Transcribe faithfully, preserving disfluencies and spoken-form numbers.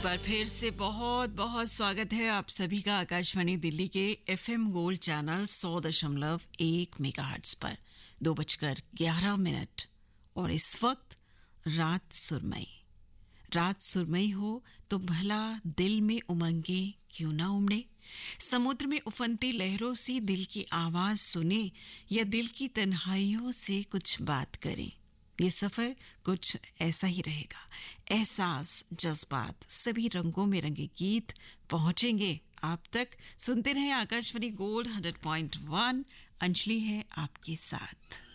बार फिर से बहुत बहुत स्वागत है आप सभी का आकाशवाणी दिल्ली के एफएम गोल्ड चैनल सौ दशमलव एक मेगाहर्ट्ज पर। दो बजकर ग्यारह मिनट और इस वक्त रात सुरमई। रात सुरमई हो तो भला दिल में उमंगे क्यों ना उमड़े। समुद्र में उफनती लहरों से दिल की आवाज सुने या दिल की तन्हाइयों से कुछ बात करें। ये सफर कुछ ऐसा ही रहेगा। एहसास, जज्बात, सभी रंगों में रंगे गीत पहुंचेंगे आप तक। सुनते रहें Akashvani gold hundred point one. Anjali है आपके साथ।